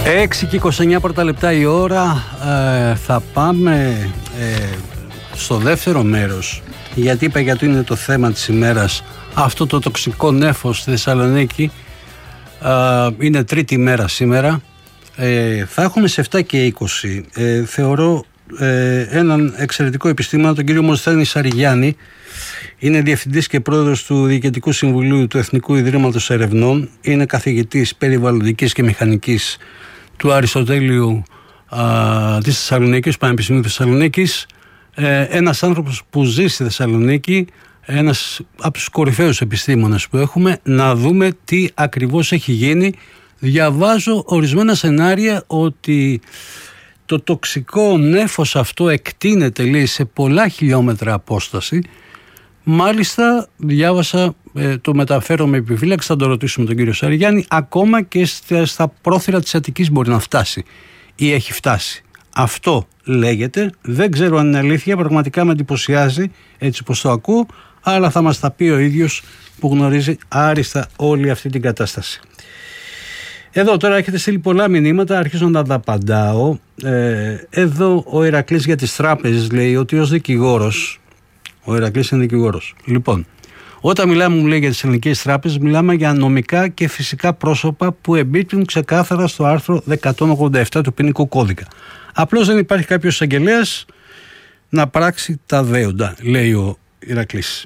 6 και 29 πρώτα λεπτά η ώρα. Θα πάμε στο δεύτερο μέρος, γιατί είπα γιατί είναι το θέμα της ημέρας. Αυτό το τοξικό νέφος στη Θεσσαλονίκη είναι τρίτη μέρα σήμερα. Θα έχουμε σε 7 και 20 θεωρώ έναν εξαιρετικό επιστήμονα, τον κύριο Μοσθένη Σαριγιάννη. Είναι διευθυντής και πρόεδρος του Διοικητικού Συμβουλίου του Εθνικού Ιδρύματος Ερευνών. Είναι καθηγητής περιβαλλοντικής και μηχανικής του Αριστοτέλειου της Θεσσαλονίκης, Πανεπιστημίου Θεσσαλονίκης. Ένας άνθρωπος που ζει στη Θεσσαλονίκη, ένας από τους κορυφαίους επιστήμονες που έχουμε. Να δούμε τι ακριβώς έχει γίνει. Διαβάζω ορισμένα σενάρια ότι το τοξικό νέφος αυτό εκτείνεται, λέει, σε πολλά χιλιόμετρα απόσταση. Μάλιστα διάβασα, το μεταφέρω με επιφύλαξη, θα το ρωτήσουμε τον κύριο Σαριγιάννη, ακόμα και στα πρόθυρα της Αττικής μπορεί να φτάσει ή έχει φτάσει. Αυτό λέγεται, δεν ξέρω αν είναι αλήθεια, πραγματικά με εντυπωσιάζει έτσι πως το ακούω, αλλά θα μας τα πει ο ίδιος που γνωρίζει άριστα όλη αυτή την κατάσταση. Εδώ τώρα έχετε στείλει πολλά μηνύματα, αρχίζω να τα απαντάω. Εδώ ο Ηρακλής για τις τράπεζες λέει ότι ως δικηγόρος, ο Ηρακλής είναι δικηγόρος. Λοιπόν, όταν μιλάμε, μου λέει, για τις ελληνικές τράπεζες, μιλάμε για νομικά και φυσικά πρόσωπα που εμπίπτουν ξεκάθαρα στο άρθρο 187 του ποινικού κώδικα. Απλώς δεν υπάρχει κάποιος εισαγγελέας να πράξει τα δέοντα, λέει ο Ηρακλής.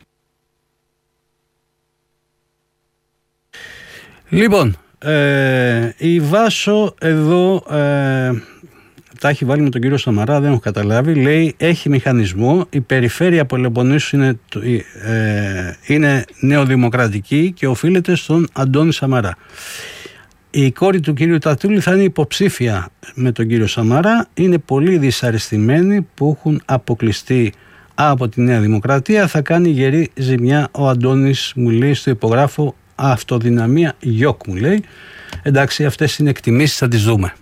Λοιπόν, η Βάσο εδώ τα έχει βάλει με τον κύριο Σαμαρά, δεν έχω καταλάβει. Λέει έχει μηχανισμό, η περιφέρεια Πελοποννήσου είναι νεοδημοκρατική και οφείλεται στον Αντώνη Σαμαρά. Η κόρη του κύριου Τατούλη θα είναι υποψήφια με τον κύριο Σαμαρά. Είναι πολύ δυσαρεστημένοι που έχουν αποκλειστεί από τη Νέα Δημοκρατία. Θα κάνει γερή ζημιά ο Αντώνης, μου λέει, στο υπογράφο αυτοδυναμία γιοκ, μου λέει. Εντάξει, αυτές είναι εκτιμήσεις, θα τις δούμε.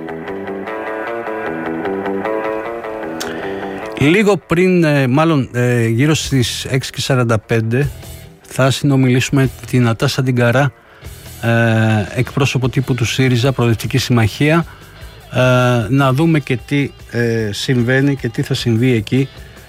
Λίγο πριν, γύρω στις 6:45 θα συνομιλήσουμε την Νατάσα Ντιγκαρά, εκπρόσωπο τύπου του ΣΥΡΙΖΑ, Προοδευτική Συμμαχία, να δούμε και τι συμβαίνει και τι θα συμβεί εκεί.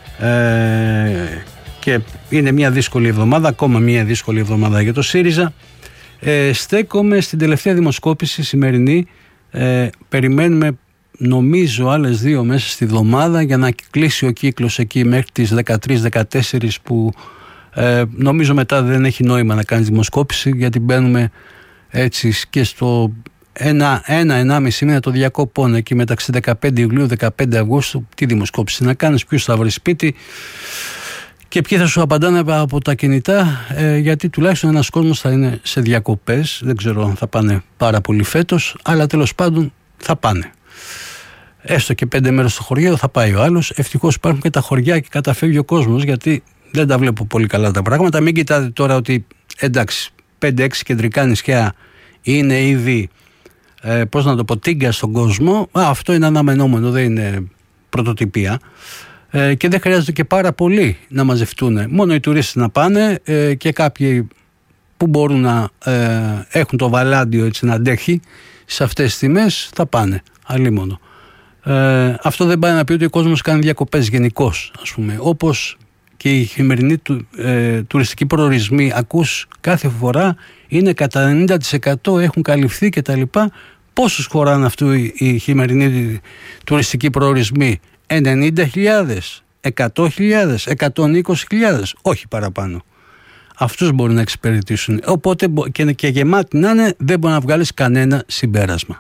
Και είναι μια δύσκολη εβδομάδα, ακόμα μια δύσκολη εβδομάδα για το ΣΥΡΙΖΑ. Στέκομαι στην τελευταία δημοσκόπηση σημερινή. Περιμένουμε νομίζω άλλες 2 μέσα στη εβδομάδα για να κλείσει ο κύκλος εκεί μέχρι τις 13-14 που νομίζω μετά δεν έχει νόημα να κάνει δημοσκόπηση, γιατί μπαίνουμε έτσι και στο 1-1,5 μήνα το διακοπών εκεί μεταξύ 15 Ιουλίου 15 Αυγούστου. Τι δημοσκόπηση να κάνεις, ποιους θα βρει σπίτι και ποιοι θα σου απαντάνε από τα κινητά, γιατί τουλάχιστον ένας κόσμος θα είναι σε διακοπές. Δεν ξέρω αν θα πάνε πάρα πολύ φέτος, αλλά τέλος πάντων θα πάνε. Έστω και 5 μέρες στο χωριό θα πάει ο άλλος. Ευτυχώς υπάρχουν και τα χωριά και καταφεύγει ο κόσμος, γιατί δεν τα βλέπω πολύ καλά τα πράγματα. Μην κοιτάτε τώρα ότι εντάξει 5-6 κεντρικά νησιά είναι ήδη τίγκα στον κόσμο. Αυτό είναι αναμενόμενο, δεν είναι πρωτοτυπία. Και δεν χρειάζεται και πάρα πολύ να μαζευτούν. Μόνο οι τουρίστες να πάνε και κάποιοι που μπορούν να έχουν το βαλάντιο έτσι να αντέχει σε αυτές τις τιμές θα πάνε. Αλλήμονο. Αυτό δεν πάει να πει ότι ο κόσμος κάνει διακοπές γενικώς, ας πούμε. Όπως και οι χειμερινοί τουριστικοί προορισμοί, ακούς κάθε φορά είναι κατά 90% έχουν καλυφθεί κτλ. Πόσους χωράνε αυτοί οι χειμερινοί τουριστικοί προορισμοί? 90.000, 100.000, 120.000, όχι παραπάνω. Αυτούς μπορεί να εξυπηρετήσουν. Οπότε και γεμάτη να είναι, δεν μπορεί να βγάλεις κανένα συμπέρασμα.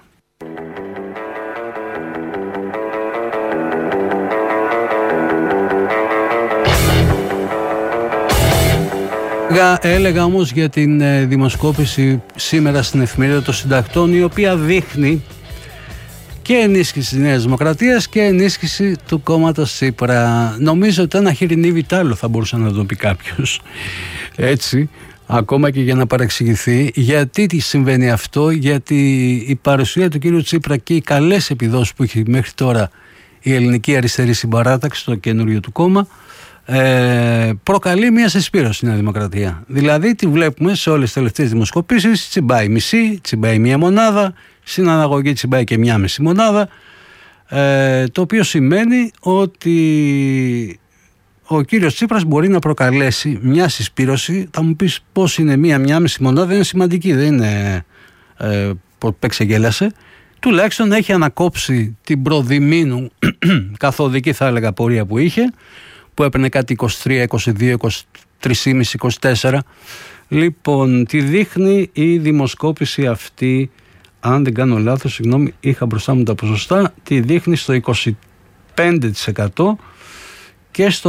Έλεγα όμως για την δημοσκόπηση σήμερα στην Εφημερίδα των Συντακτών, η οποία δείχνει και ενίσχυση της Νέας Δημοκρατίας και ενίσχυση του κόμματος Τσίπρα. Νομίζω ότι ένα χοιρινή βιτάλο θα μπορούσε να το πει κάποιος. Έτσι, ακόμα και για να παρεξηγηθεί. Γιατί τι συμβαίνει αυτό? Γιατί η παρουσία του κύριου Τσίπρα και οι καλές επιδόσεις που έχει μέχρι τώρα η Ελληνική Αριστερή Συμπαράταξη, το καινούριο του κόμμα, προκαλεί μια συσπήρωση στην Νέα Δημοκρατία. Δηλαδή τη βλέπουμε σε όλες τις τελευταίες δημοσκοπήσεις, τσιμπάει μισή, τσιμπάει μία μονάδα, στην αναγωγή τσιμπάει και μία μισή μονάδα, το οποίο σημαίνει ότι ο κύριος Τσίπρας μπορεί να προκαλέσει μια συσπήρωση. Θα μου πεις πώς είναι μία μισή μονάδα, είναι σημαντική, δεν είναι εξεγέλασε. Τουλάχιστον έχει ανακόψει την προδημήνου καθοδική, θα έλεγα, πορεία που είχε, που έπαιρνε κάτι 23, 22, 23,5, 24. Λοιπόν, τη δείχνει η δημοσκόπηση αυτή, αν δεν κάνω λάθος, συγγνώμη, είχα μπροστά μου τα ποσοστά, τη δείχνει στο 25% και στο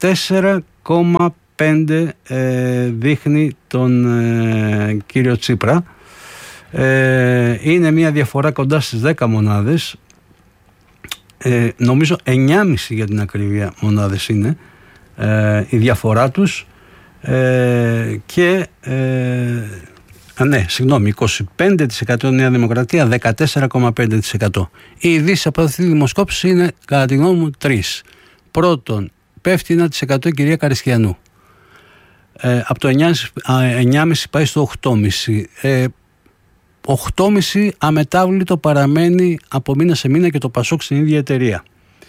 14,5% δείχνει τον κύριο Τσίπρα. Είναι μια διαφορά κοντά στις 10 μονάδες, νομίζω 9,5 για την ακρίβεια μονάδες είναι η διαφορά τους, και 25% Νέα Δημοκρατία, 14,5%. Οι ειδήσεις από αυτή τη δημοσκόπηση είναι, κατά τη γνώμη μου, 3. Πρώτον, πέφτει 1% η κυρία Καριστιανού, από το 9,5 πάει στο 8,5%. 8,5 αμετάβλητο παραμένει από μήνα σε μήνα και το Πασόκ στην ίδια εταιρεία.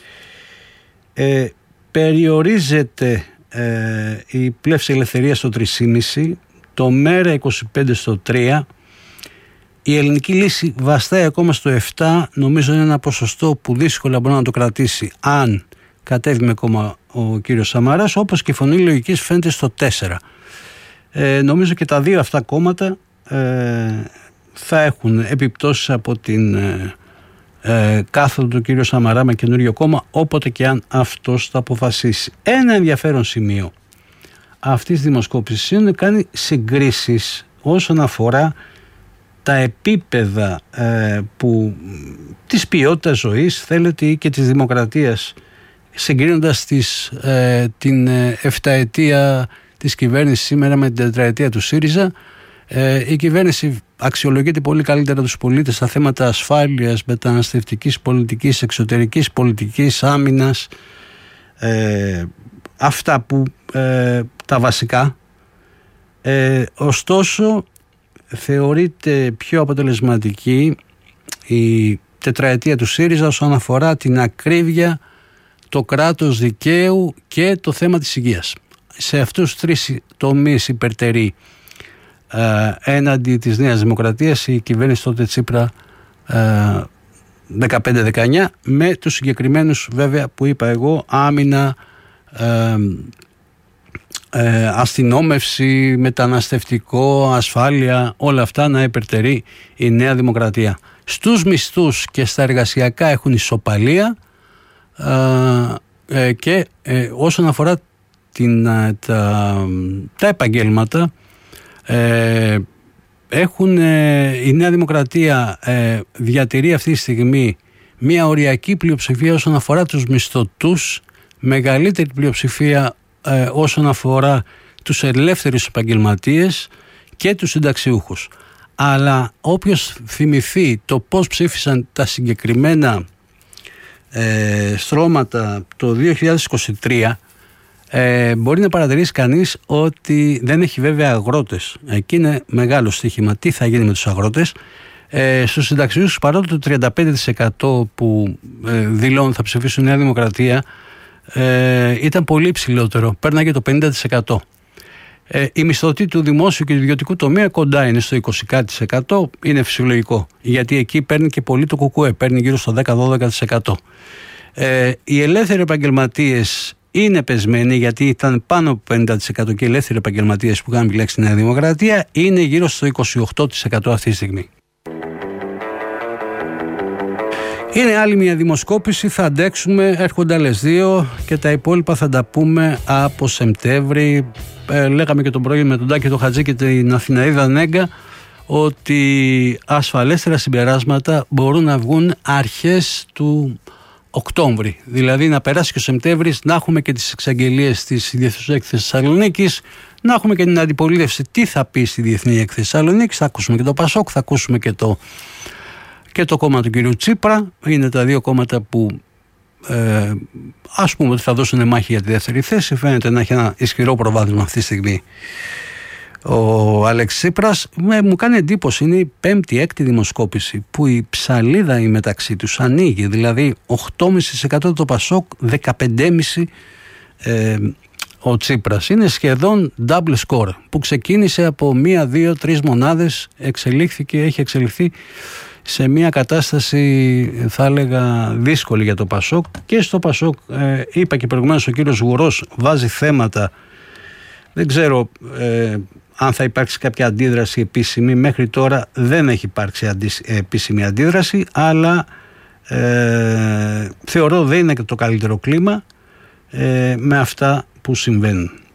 Περιορίζεται η πλεύση ελευθερία στο 3,5, το ΜΕΡΑ 25 στο 3, η Ελληνική Λύση βαστάει ακόμα στο 7, νομίζω είναι ένα ποσοστό που δύσκολα μπορεί να το κρατήσει αν κατέβει με κόμμα ο κύριος Σαμαράς, όπως και η Φωνή Λογικής φαίνεται στο 4. Νομίζω και τα δύο αυτά κόμματα θα έχουν επιπτώσεις από την κάθοδο του κύριου Σαμαρά με καινούριο κόμμα, όποτε και αν αυτός θα αποφασίσει. Ένα ενδιαφέρον σημείο αυτής της δημοσκόπησης είναι ότι κάνει συγκρίσεις όσον αφορά τα επίπεδα της ποιότητας ζωής, θέλετε, ή και της δημοκρατίας, συγκρίνοντας την 7ετία της κυβέρνησης σήμερα με την 4ετία του ΣΥΡΙΖΑ. Η κυβέρνηση αξιολογείται πολύ καλύτερα τους πολίτες στα θέματα ασφάλειας, μεταναστευτικής πολιτικής, εξωτερικής πολιτικής, άμυνας, αυτά που τα βασικά. Ωστόσο θεωρείται πιο αποτελεσματική η 4ετία του ΣΥΡΙΖΑ όσον αφορά την ακρίβεια, το κράτος δικαίου και το θέμα της υγείας. Σε αυτούς τους τρεις τομείς υπερτερεί έναντι της Νέας Δημοκρατίας η κυβέρνηση τότε Τσίπρα 15-19, με τους συγκεκριμένους βέβαια που είπα εγώ, άμυνα, αστυνόμευση, μεταναστευτικό, ασφάλεια, όλα αυτά να υπερτερεί η Νέα Δημοκρατία. Στους μισθούς και στα εργασιακά έχουν ισοπαλία, και όσον αφορά τα επαγγέλματα, η Νέα Δημοκρατία διατηρεί αυτή τη στιγμή μια οριακή πλειοψηφία όσον αφορά τους μισθωτούς, μεγαλύτερη πλειοψηφία όσον αφορά τους ελεύθερους επαγγελματίες και τους συνταξιούχους. Αλλά όποιος θυμηθεί το πώς ψήφισαν τα συγκεκριμένα στρώματα το 2023, μπορεί να παρατηρήσει κανείς ότι δεν έχει βέβαια αγρότες. Εκεί είναι μεγάλο στοίχημα. Τι θα γίνει με τους αγρότες? Στους συνταξιούχους, παρότι το 35% που δηλώνουν θα ψηφίσουν Νέα Δημοκρατία, ήταν πολύ υψηλότερο, πέρναγε το 50%. Η μισθωτή του δημόσιου και του ιδιωτικού τομέα κοντά είναι στο 20%, είναι φυσιολογικό, γιατί εκεί παίρνει και πολύ το ΚΚΕ, παίρνει γύρω στο 10-12%. Οι ελεύθεροι επαγγελματίες είναι πεσμένοι, γιατί ήταν πάνω από 50%, και οι ελεύθεροι επαγγελματίες που είχαν επιλέξει τη Νέα Δημοκρατία είναι γύρω στο 28% αυτή τη στιγμή. Είναι άλλη μια δημοσκόπηση, θα αντέξουμε, έρχονται άλλες δύο και τα υπόλοιπα θα τα πούμε από Σεπτέμβρη. Λέγαμε και τον πρωί με τον Τάκη τον Χατζή και την Αθηναίδα Νέγκα ότι ασφαλέστερα συμπεράσματα μπορούν να βγουν αρχές του Οκτώβρη. Δηλαδή να περάσει και ο Σεπτέμβρης, να έχουμε και τις εξαγγελίες της Διεθνούς Έκθεσης Θεσσαλονίκης, να έχουμε και την αντιπολίτευση τι θα πει στη Διεθνή Έκθεση Θεσσαλονίκης, θα ακούσουμε και το Πασόκ, θα ακούσουμε και το κόμμα του κυρίου Τσίπρα. Είναι τα δύο κόμματα που ας πούμε ότι θα δώσουν μάχη για τη δεύτερη θέση. Φαίνεται να έχει ένα ισχυρό προβάδισμα αυτή τη στιγμή ο Αλέξης Τσίπρας. Μου κάνει εντύπωση, είναι η 5η-6η δημοσκόπηση που η ψαλίδα η μεταξύ τους ανοίγει, δηλαδή 8,5% το Πασόκ, 15,5% ο Τσίπρας. Είναι σχεδόν double score, που ξεκίνησε από 1, 2, 3 μονάδες, έχει εξελιχθεί σε μια κατάσταση, θα έλεγα, δύσκολη για το Πασόκ. Και στο Πασόκ, είπα και προηγουμένως, ο κύριος Γουρός βάζει θέματα. Δεν ξέρω αν θα υπάρξει κάποια αντίδραση επίσημη. Μέχρι τώρα δεν έχει υπάρξει επίσημη αντίδραση, αλλά θεωρώ δεν είναι και το καλύτερο κλίμα με αυτά που συμβαίνουν.